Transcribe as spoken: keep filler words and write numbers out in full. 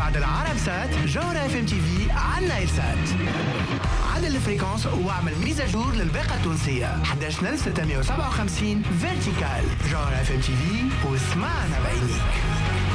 وبعد العرب سات جوهرة اف ام تي في على نايل سات. عدل الفريكونس واعمل ميزاجور للباقة التونسية أحد عشر ألف وستمائة وسبعة وخمسين فيرتيكال. جوهرة اف ام تي في واسمعنا بعينيك.